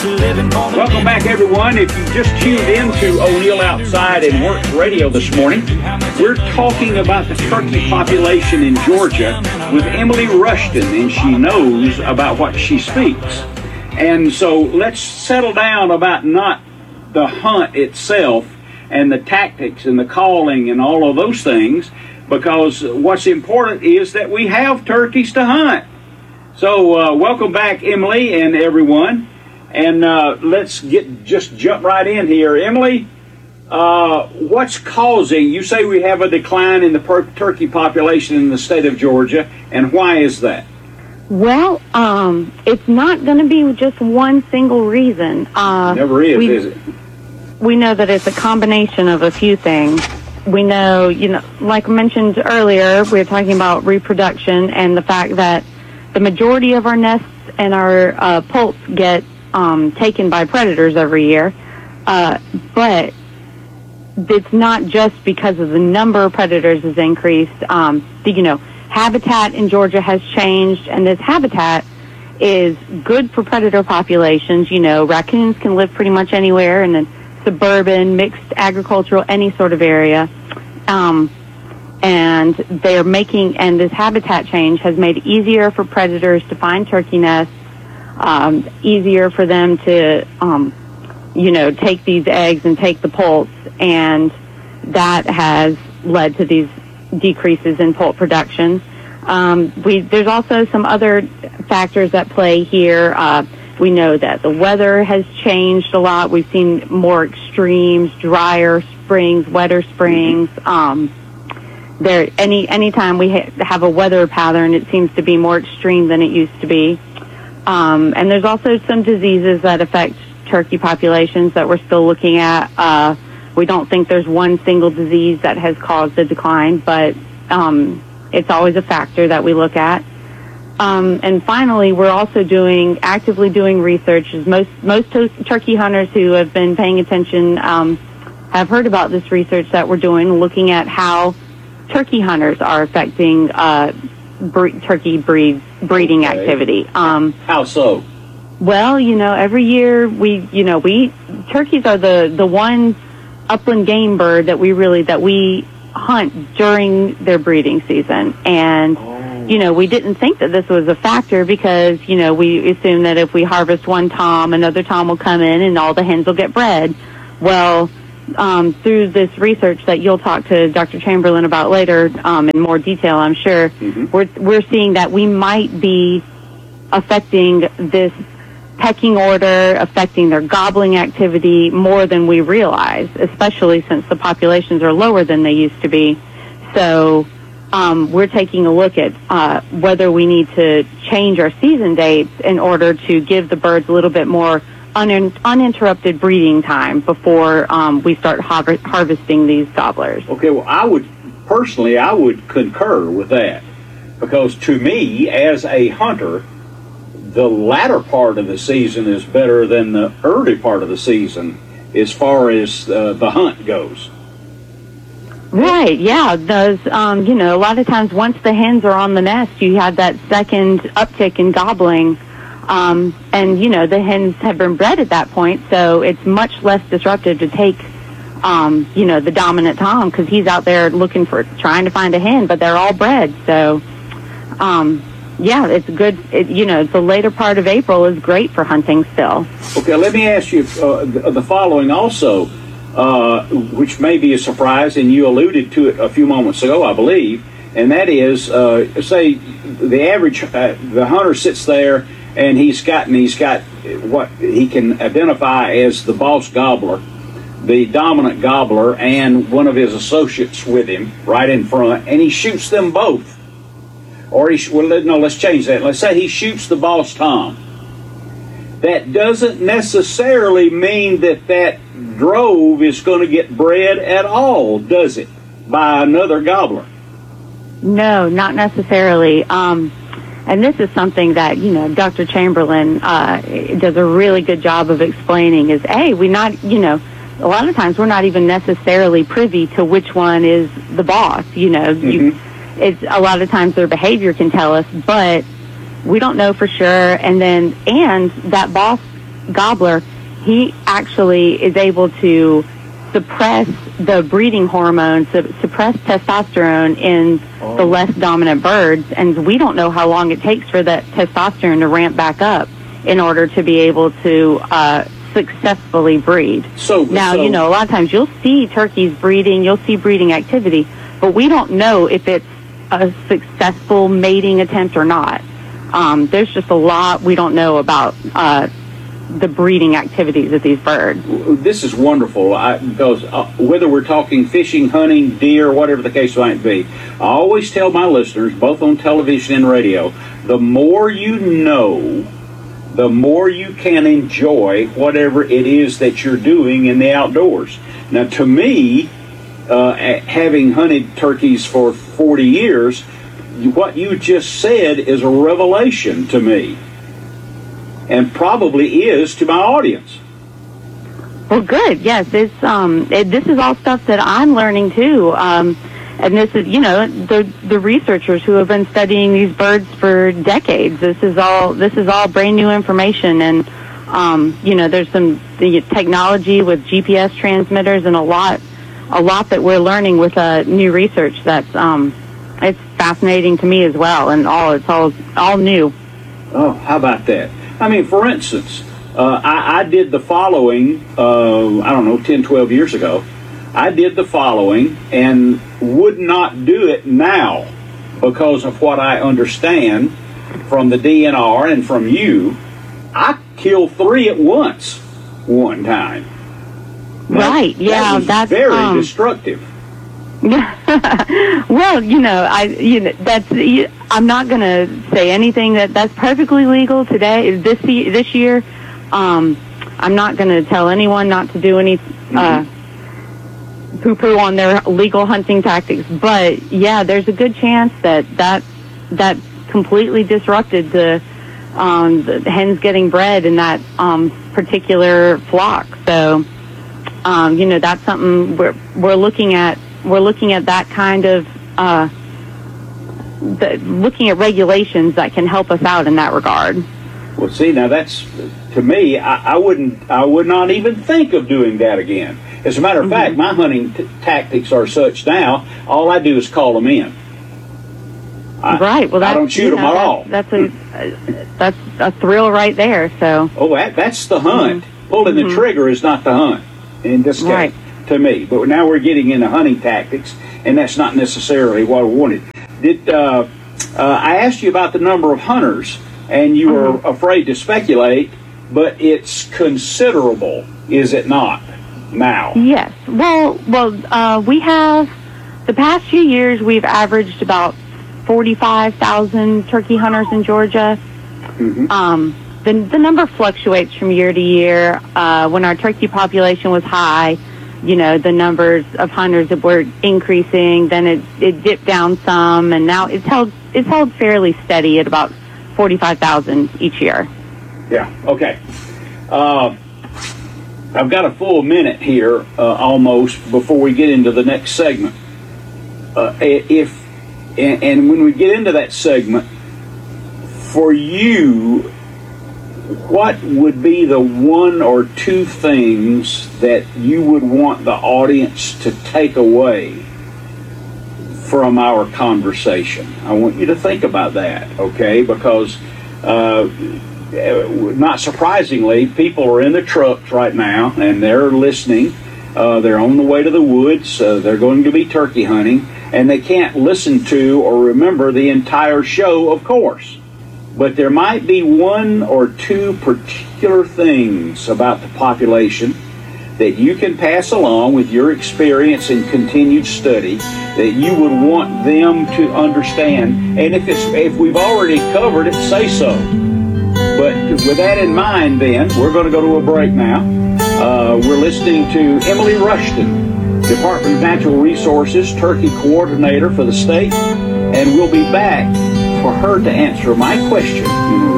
Welcome back, everyone. If you just tuned in to O'Neill Outside and Work Radio this morning, we're talking about the turkey population in Georgia with Emily Rushton, and she knows about what she speaks. And so let's settle down about not the hunt itself and the tactics and the calling and all of those things, because what's important is that we have turkeys to hunt. So welcome back, Emily and everyone. And let's jump right in here. Emily, what's causing, you say we have a decline in the turkey population in the state of Georgia, and why is that? Well, it's not going to be just one single reason. Never is it? We know that it's a combination of a few things. We know, like I mentioned earlier, we were talking about reproduction and the fact that the majority of our nests and our poults get taken by predators every year, but it's not just because of the number of predators has increased. Habitat in Georgia has changed, and this habitat is good for predator populations. Raccoons can live pretty much anywhere in a suburban, mixed agricultural, any sort of area. And this habitat change has made it easier for predators to find turkey nests, easier for them to, take these eggs and take the poults, and that has led to these decreases in poult production. There's also some other factors that play here. We know that the weather has changed a lot. We've seen more extremes, drier springs, wetter springs. Anytime we have a weather pattern, it seems to be more extreme than it used to be. And there's also some diseases that affect turkey populations that we're still looking at. We don't think there's one single disease that has caused the decline, but it's always a factor that we look at. And finally, we're also actively doing research. Most turkey hunters who have been paying attention have heard about this research that we're doing, looking at how turkey hunters are affecting turkey breeding activity. How so? Well, every year turkeys are the one upland game bird that we hunt during their breeding season. And, we didn't think that this was a factor because, we assume that if we harvest one tom, another tom will come in and all the hens will get bred. Well, through this research that you'll talk to Dr. Chamberlain about later in more detail, I'm sure, we're seeing that we might be affecting this pecking order, affecting their gobbling activity more than we realize, especially since the populations are lower than they used to be. So we're taking a look at whether we need to change our season dates in order to give the birds a little bit more uninterrupted breeding time before we start harvesting these gobblers. Okay, well, I would concur with that, because to me, as a hunter, the latter part of the season is better than the early part of the season as far as the hunt goes. Right, yeah. Those, a lot of times once the hens are on the nest, you have that second uptick in gobbling. And, the hens have been bred at that point, so it's much less disruptive to take, the dominant tom, because he's out there trying to find a hen, but they're all bred. So, it's good. The later part of April is great for hunting still. Okay, let me ask you the following also, which may be a surprise, and you alluded to it a few moments ago, I believe, and that is, say, the average, the hunter sits there, and he's got what he can identify as the boss gobbler, the dominant gobbler, and one of his associates with him right in front, and he shoots them both. Or let's change that. Let's say he shoots the boss tom. That doesn't necessarily mean that drove is going to get bred at all, does it, by another gobbler? No, not necessarily. And this is something that, Dr. Chamberlain does a really good job of explaining is, a lot of times we're not even necessarily privy to which one is the boss. It's a lot of times their behavior can tell us, but we don't know for sure. And that boss gobbler, he actually is able to suppress the breeding hormones, suppress testosterone in the less dominant birds, and we don't know how long it takes for that testosterone to ramp back up in order to be able to successfully breed. Now, a lot of times you'll see turkeys breeding, you'll see breeding activity, but we don't know if it's a successful mating attempt or not. There's just a lot we don't know about the breeding activities of these birds. This is wonderful because whether we're talking fishing, hunting, deer, whatever the case might be, I always tell my listeners, both on television and radio, the more you know, the more you can enjoy whatever it is that you're doing in the outdoors. Now, to me, having hunted turkeys for 40 years, what you just said is a revelation to me. And probably is to my audience. Well, good. Yes, it's this is all stuff that I'm learning too. And this is, the researchers who have been studying these birds for decades. This is all brand new information. And there's some technology with GPS transmitters and a lot that we're learning with new research. That's it's fascinating to me as well. And it's all new. Oh, how about that? I mean, for instance, I did the following, 10, 12 years ago. I did the following and would not do it now because of what I understand from the DNR and from you. I killed 3 at once one time. Right, yeah. That's very destructive. Well, I'm not going to say anything that's perfectly legal today. This year, I'm not going to tell anyone not to do any poo-poo on their legal hunting tactics. But yeah, there's a good chance that completely disrupted the hens getting bred in that particular flock. So, that's something we're looking at. We're looking at that kind of, looking at regulations that can help us out in that regard. Well, see, now that's, to me, I would not even think of doing that again. As a matter of fact, my hunting tactics are such now, all I do is call them in. Right. Well, I don't shoot them at all. That's a thrill right there. So. Oh, that's the hunt. Pulling the trigger is not the hunt in this case. Right. To me, but now we're getting into hunting tactics, and that's not necessarily what I wanted. I asked you about the number of hunters, and you were afraid to speculate, but it's considerable, is it not, now? Yes. Well, we have, the past few years, we've averaged about 45,000 turkey hunters in Georgia. The number fluctuates from year to year. When our turkey population was high, the numbers of hunters that were increasing, then it dipped down some, and now it's held fairly steady at about 45,000 each year. Yeah. Okay. I've got a full minute here, almost, before we get into the next segment. And when we get into that segment, for you, what would be the 1 or 2 things that you would want the audience to take away from our conversation? I want you to think about that, okay? Because not surprisingly, people are in the trucks right now and they're listening. They're on the way to the woods. They're going to be turkey hunting, and they can't listen to or remember the entire show, of course. But there might be 1 or 2 particular things about the population that you can pass along with your experience and continued study that you would want them to understand. And if we've already covered it, say so. But with that in mind, then, we're going to go to a break now. We're listening to Emily Rushton, Department of Natural Resources Turkey Coordinator for the state, and we'll be back for her to answer my question